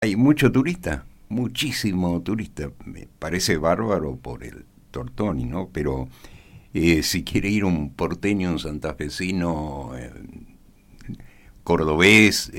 Hay mucho turista, muchísimo turista. Me parece bárbaro por el Tortoni, ¿no? Pero si quiere ir un porteño, un santafesino, cordobés,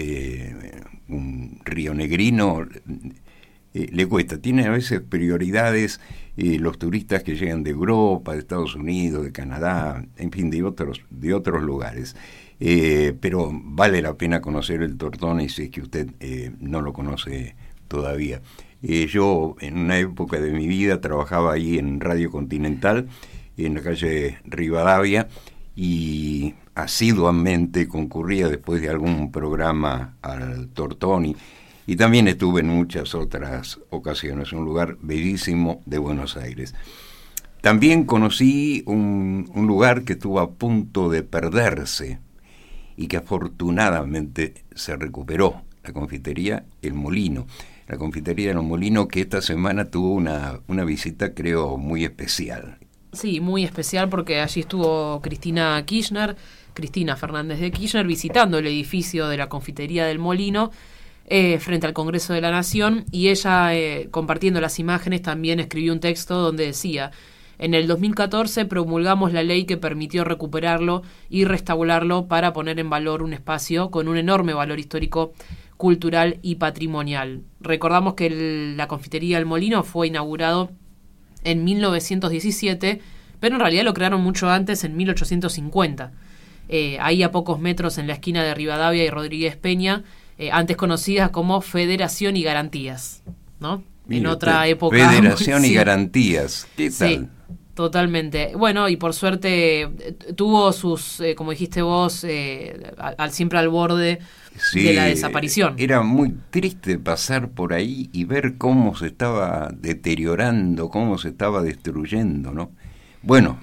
un rionegrino, le cuesta. Tiene a veces prioridades los turistas que llegan de Europa, de Estados Unidos, de Canadá, en fin, de otros lugares. Pero vale la pena conocer el Tortoni si es que usted no lo conoce todavía. Yo en una época de mi vida trabajaba ahí en Radio Continental, en la calle Rivadavia, y asiduamente concurría después de algún programa al Tortoni, y también estuve en muchas otras ocasiones, un lugar bellísimo de Buenos Aires. También conocí un lugar que estuvo a punto de perderse y que afortunadamente se recuperó, la confitería El Molino. La confitería El Molino, que esta semana tuvo una visita, creo, muy especial. Sí, muy especial porque allí estuvo Cristina Fernández de Kirchner, visitando el edificio de la confitería del Molino frente al Congreso de la Nación, y ella, compartiendo las imágenes, también escribió un texto donde decía: en el 2014 promulgamos la ley que permitió recuperarlo y restaurarlo para poner en valor un espacio con un enorme valor histórico, cultural y patrimonial. Recordamos que la confitería El Molino fue inaugurado en 1917, pero en realidad lo crearon mucho antes, en 1850. Ahí a pocos metros, en la esquina de Rivadavia y Rodríguez Peña, antes conocida como Federación y Garantías, ¿no? Mire en otra usted, época. Federación y sí, Garantías, ¿qué tal? Sí, totalmente. Bueno, y por suerte tuvo sus, como dijiste vos, siempre al borde de la desaparición. Era muy triste pasar por ahí y ver cómo se estaba deteriorando, cómo se estaba destruyendo, ¿no? Bueno,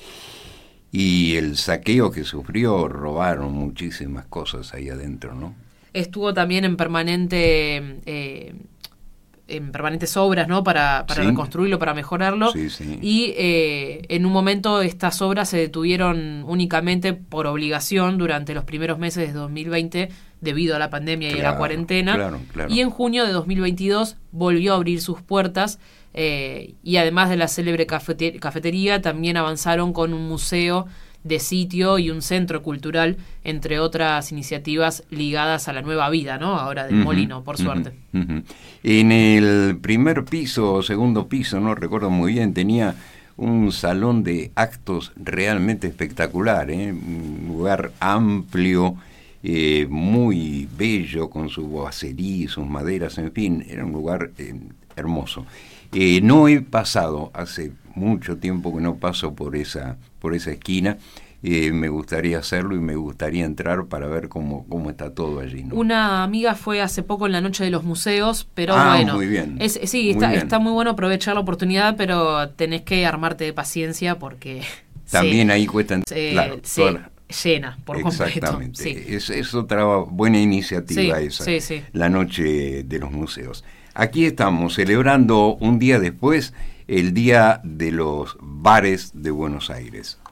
y el saqueo que sufrió, robaron muchísimas cosas ahí adentro, ¿no? Estuvo también en permanentes obras, ¿no? Para Sí. reconstruirlo, para mejorarlo. Sí, sí. Y en un momento estas obras se detuvieron únicamente por obligación durante los primeros meses de 2020 debido a la pandemia y a la cuarentena. Claro. Y en junio de 2022 volvió a abrir sus puertas, y además de la célebre cafetería, también avanzaron con un museo de sitio y un centro cultural, entre otras iniciativas ligadas a la nueva vida, ¿no? Ahora del Molino, por suerte. En el primer piso o segundo piso, no recuerdo muy bien, tenía un salón de actos realmente espectacular, un lugar amplio, muy bello, con su boacerí, sus maderas, en fin, era un lugar hermoso. No he pasado, hace mucho tiempo que no paso por esa esquina. Me gustaría hacerlo y me gustaría entrar para ver cómo está todo allí, ¿no? Una amiga fue hace poco en la Noche de los Museos, pero bueno, muy bien. Está muy bueno aprovechar la oportunidad, pero tenés que armarte de paciencia porque también ahí cuesta claro, llena por completo. Exactamente. Sí. Es otra buena iniciativa esa, sí. La Noche de los Museos. Aquí estamos celebrando un día después el Día de los Bares de Buenos Aires.